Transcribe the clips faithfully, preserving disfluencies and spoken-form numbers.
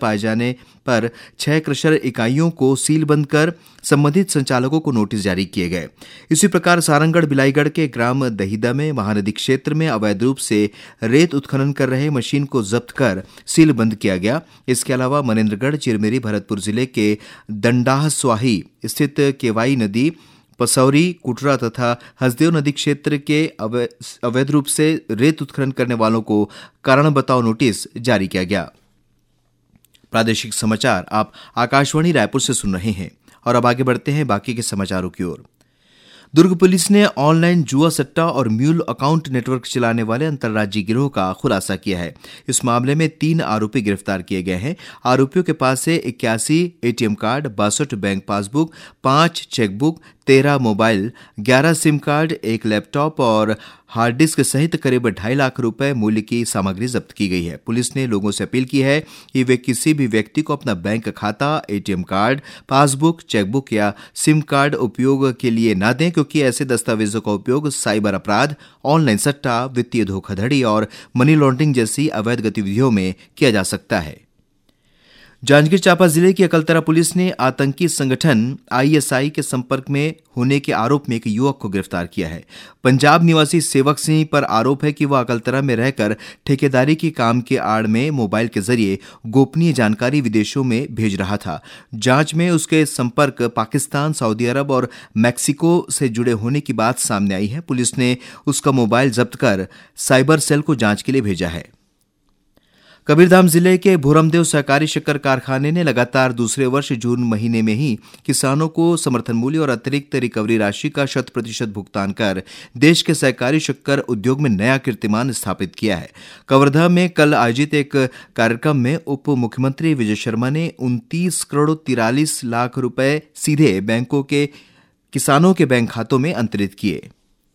पाए जाने पर छह क्रशर इकाइयों को सील बंद कर संबंधित संचालकों को नोटिस जारी किए गए। इसी प्रकार सारंगढ़ बिलाईगढ़ के ग्राम दहीदा में महानदी क्षेत्र में अवैध रूप से रेत उत्खनन कर रहे मशीन को जब्त कर सील बंद किया गया। इसके अलावा मनेन्द्रगढ़, चिरमिरी, भरतपुर जिले के दंडाह स्वाही स्थित केवाई नदी, पसौरी, कुटरा तथा हसदेव नदी क्षेत्र के अवैध रूप से रेत उत्खनन करने वालों को कारण बताओ नोटिस जारी किया गया। प्रादेशिक समाचार आप आकाशवाणी रायपुर से सुन रहे हैं और अब आगे बढ़ते हैं बाकी के समाचारों की ओर। दुर्ग पुलिस ने ऑनलाइन जुआ सट्टा और म्यूल अकाउंट नेटवर्क चलाने वाले अंतर्राज्यीय गिरोह का खुलासा किया है। इस मामले में तीन आरोपी गिरफ्तार किए गए हैं। आरोपियों के पास से इक्यासी एटीएम कार्ड, बासठ बैंक पासबुक, पांच चेकबुक, तेरह मोबाइल, ग्यारह सिम कार्ड, एक लैपटॉप और हार्ड डिस्क सहित करीब ढाई लाख रुपए मूल्य की सामग्री जब्त की गई है। पुलिस ने लोगों से अपील की है कि वे किसी भी व्यक्ति को अपना बैंक खाता, एटीएम कार्ड, पासबुक, चेकबुक या सिम कार्ड उपयोग के लिए न दें, क्योंकि ऐसे दस्तावेजों का उपयोग साइबर अपराध, ऑनलाइन सट्टा, वित्तीय धोखाधड़ी और मनी लॉन्ड्रिंग जैसी अवैध गतिविधियों में किया जा सकता है। जांजगीर चांपा जिले की अकलतरा पुलिस ने आतंकी संगठन आईएसआई के संपर्क में होने के आरोप में एक युवक को गिरफ्तार किया है। पंजाब निवासी सेवक सिंह पर आरोप है कि वह अकलतरा में रहकर ठेकेदारी के काम के आड़ में मोबाइल के जरिए गोपनीय जानकारी विदेशों में भेज रहा था। जांच में उसके संपर्क पाकिस्तान, सऊदी अरब और मैक्सिको से जुड़े होने की बात सामने आई है। पुलिस ने उसका मोबाइल जब्त कर साइबर सेल को जांच के लिए भेजा है। कबीरधाम जिले के भोरमदेव सहकारी शक्कर कारखाने ने लगातार दूसरे वर्ष जून महीने में ही किसानों को समर्थन मूल्य और अतिरिक्त रिकवरी राशि का शत प्रतिशत भुगतान कर देश के सहकारी शक्कर उद्योग में नया कीर्तिमान स्थापित किया है। कवर्धा में कल आयोजित एक कार्यक्रम में उप मुख्यमंत्री विजय शर्मा ने उनतीस करोड़ तिरालीस लाख रुपए सीधे बैंकों के किसानों के बैंक खातों में अंतरित किए।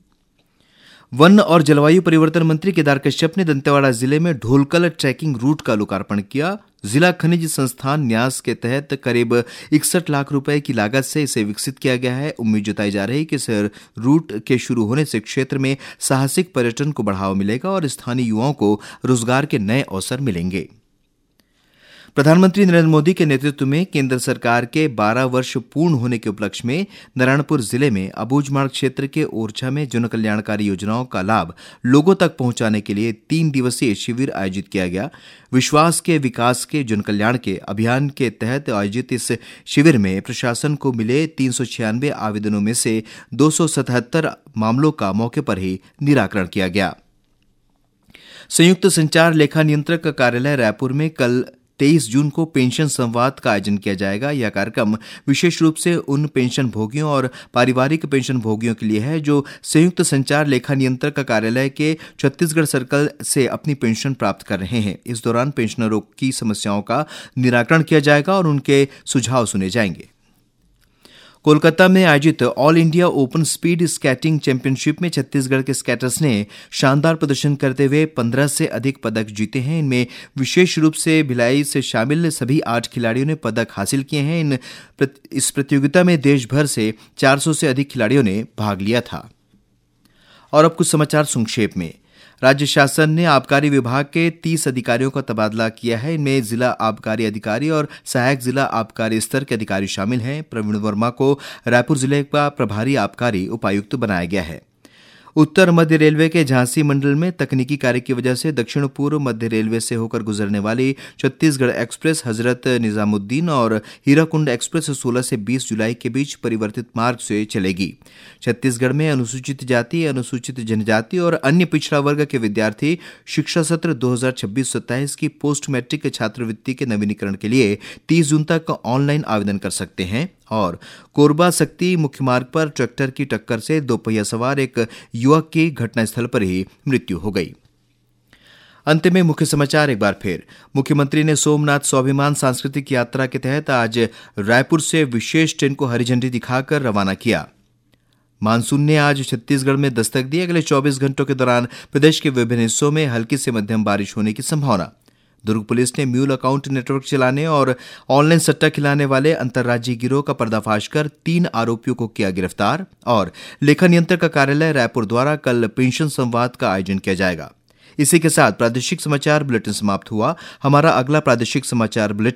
वन और जलवायु परिवर्तन मंत्री केदार कश्यप ने दंतेवाड़ा जिले में ढोलकल ट्रैकिंग रूट का लोकार्पण किया। जिला खनिज संस्थान न्यास के तहत करीब इकसठ लाख रुपए की लागत से इसे विकसित किया गया है। उम्मीद जताई जा रही है कि इस रूट के शुरू होने से क्षेत्र में साहसिक पर्यटन को बढ़ावा मिलेगा और स्थानीय युवाओं को रोजगार के नए अवसर मिलेंगे। प्रधानमंत्री नरेंद्र मोदी के नेतृत्व में केंद्र सरकार के बारह वर्ष पूर्ण होने के उपलक्ष्य में नारायणपुर जिले में अबूझमाड़ क्षेत्र के ओरछा में जन कल्याणकारी योजनाओं का लाभ लोगों तक पहुंचाने के लिए तीन दिवसीय शिविर आयोजित किया गया। विश्वास के विकास के जन कल्याण के अभियान के तहत आयोजित इस शिविर में प्रशासन को मिले तीन सौ छियानवे आवेदनों में से दो सौ सतहत्तर मामलों का मौके पर ही निराकरण किया गया। संयुक्त संचार लेखा नियंत्रक का कार्यालय रायपुर में कल तेईस जून को पेंशन संवाद का आयोजन किया जाएगा। यह कार्यक्रम विशेष रूप से उन पेंशन भोगियों और पारिवारिक पेंशन भोगियों के लिए है जो संयुक्त संचार लेखा नियंत्रक का कार्यालय के छत्तीसगढ़ सर्कल से अपनी पेंशन प्राप्त कर रहे हैं। इस दौरान पेंशनरों की समस्याओं का निराकरण किया जाएगा और उनके सुझाव सुने जाएंगे। कोलकाता में आयोजित all India open speed skating championship में छत्तीसगढ़ के स्केटर्स ने शानदार प्रदर्शन करते हुए पंद्रह से अधिक पदक जीते हैं। इनमें विशेष रूप से भिलाई से शामिल सभी आठ खिलाड़ियों ने पदक हासिल किए हैं। इन इस प्रतियोगिता में देश भर से चार सौ से अधिक खिलाड़ियों ने भाग लिया था। और अब कुछ समाचार संक्षेप में। राज्य शासन ने आबकारी विभाग के तीस अधिकारियों का तबादला किया है। इनमें जिला आबकारी अधिकारी और सहायक जिला आबकारी स्तर के अधिकारी शामिल हैं। प्रवीण वर्मा को रायपुर जिले का प्रभारी आबकारी उपायुक्त बनाया गया है। उत्तर मध्य रेलवे के झांसी मंडल में तकनीकी कार्य की वजह से दक्षिण पूर्व मध्य रेलवे से होकर गुजरने वाली छत्तीसगढ़ एक्सप्रेस हजरत निजामुद्दीन और हीराकुंड एक्सप्रेस सोलह से बीस जुलाई के बीच परिवर्तित मार्ग से चलेगी। छत्तीसगढ़ में अनुसूचित जाति, अनुसूचित जनजाति और अन्य पिछड़ा वर्ग के विद्यार्थी शिक्षा सत्र दो हज़ार छब्बीस सत्ताईस की पोस्ट मैट्रिक छात्रवृत्ति के नवीनीकरण के लिए तीस जून तक ऑनलाइन आवेदन कर सकते हैं। और कोरबा सक्ती मुख्य मार्ग पर ट्रैक्टर की टक्कर से दोपहिया सवार एक युवक की घटनास्थल पर ही मृत्यु हो गई। अंत में मुख्य समाचार एक बार फिर। मुख्यमंत्री ने सोमनाथ स्वाभिमान सांस्कृतिक यात्रा के तहत आज रायपुर से विशेष ट्रेन को हरी झंडी दिखाकर रवाना किया। मानसून ने आज छत्तीसगढ़ में दस्तक दी। अगले चौबीस घंटों के दौरान प्रदेश के विभिन्न हिस्सों में हल्की से मध्यम बारिश होने की संभावना। दुर्ग पुलिस ने म्यूल अकाउंट नेटवर्क चलाने और ऑनलाइन सट्टा खिलाने वाले अंतर्राज्यीय गिरोह का पर्दाफाश कर तीन आरोपियों को किया गिरफ्तार। और लेखा नियंत्रक का कार्यालय रायपुर द्वारा कल पेंशन संवाद का आयोजन किया जाएगा। इसी के साथ प्रादेशिक समाचार बुलेटिन समाप्त हुआ। हमारा अगला प्रादेशिक समाचार बुलेटिन